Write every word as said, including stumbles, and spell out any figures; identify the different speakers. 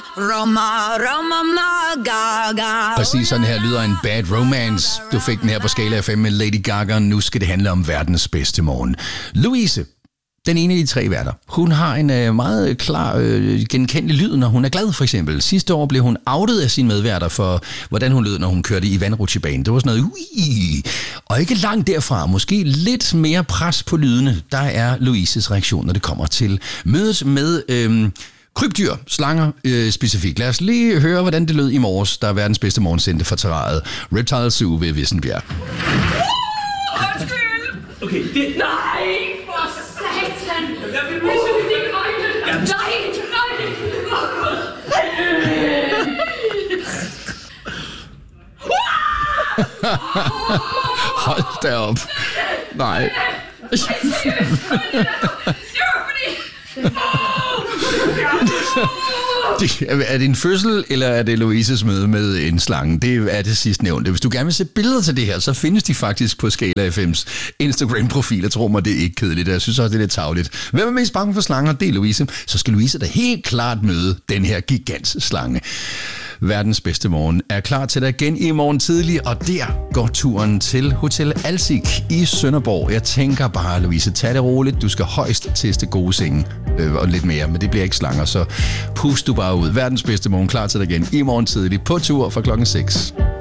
Speaker 1: Præcis sådan her lyder en Bad Romance. Du fik den her på Skala F M med Lady Gaga. Nu skal det handle om verdens bedste morgen. Louise, den ene af de tre værter, hun har en øh, meget klar, øh, genkendelig lyd, når hun er glad, for eksempel. Sidste år blev hun outet af sine medværter for, hvordan hun lød, når hun kørte i vandrutsjebanen. Det var sådan noget, ui. Og ikke langt derfra, måske lidt mere pres på lydene, der er Louises reaktion, når det kommer til mødet med øh, krybdyr, slanger øh, specifikt. Lad os lige høre, hvordan det lød i morges, der er verdens bedste morgensendte for terrariet Reptile Zoo ved Vissenbjerg.
Speaker 2: Okay, det...
Speaker 3: Nej, for satan! Jeg vil vise det dine øjne! Nej, nej!
Speaker 1: Hold da op. Nej. Det, er det en fødsel, eller er det Louises møde med en slange? Det er det sidste nævnte. Hvis du gerne vil se billeder til det her, så findes de faktisk på Skala F M's Instagram-profil. Jeg tror mig, det er ikke kedeligt. Jeg synes også, det er lidt tarveligt. Hvem er mest bange for slanger? Det er Louise. Så skal Louise da helt klart møde den her gigantslange. Verdens bedste morgen er klar til dig igen i morgen tidlig, og der går turen til Hotel Alsik i Sønderborg. Jeg tænker bare, Louise, tag det roligt. Du skal højst teste gode senge øh, og lidt mere, men det bliver ikke slanger, så pust du bare ud. Verdens bedste morgen klar til dig igen i morgen tidlig på tur fra klokken seks.